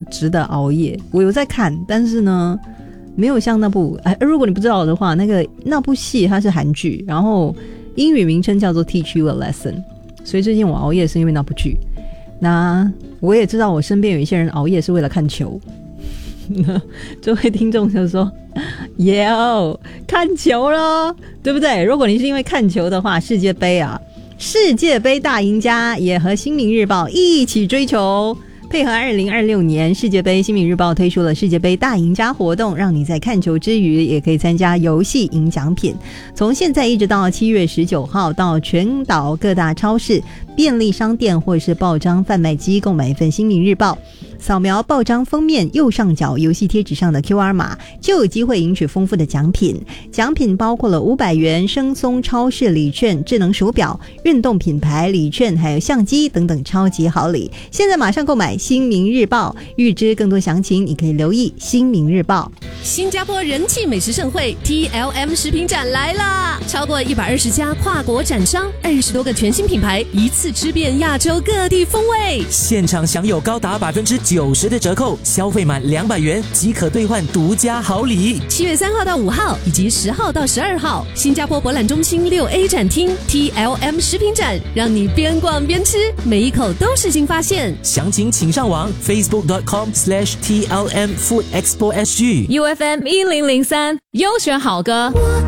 值得熬夜。我有在看，但是呢没有像那部如果你不知道的话，那部戏它是韩剧，然后英语名称叫做 Teach You a Lesson， 所以最近我熬夜是因为那部剧。那我也知道我身边有一些人熬夜是为了看球这位听众就说看球咯，对不对？如果你是因为看球的话，世界杯大赢家也和新民日报一起追求，配合2026年世界杯，新民日报推出了世界杯大赢家活动，让你在看球之余也可以参加游戏赢奖品。从现在一直到7月19号，到全岛各大超市、便利商店或是报章贩卖机购买一份新民日报，扫描报章封面右上角游戏贴纸上的 QR 码，就有机会赢取丰富的奖品。奖品包括了500元生松超市礼券、智能手表、运动品牌礼券，还有相机等等超级好礼。现在马上购买新民日报，预知更多详情你可以留意新民日报。 新加坡人气美食盛会 TLM 食品展来啦！超过120家跨国展商，20多个全新品牌，一次吃遍亚洲各地风味。 现场享有高达90%的折扣，消费满200元即可兑换独家好礼。 7月3号到5号以及10号到12号，新加坡博览中心6A 展厅 TLM 食品展，让你边逛边吃，每一口都是新发现。 详情请上网 facebook.com/TLM Food Expo SG。 UFM 1003优选好歌。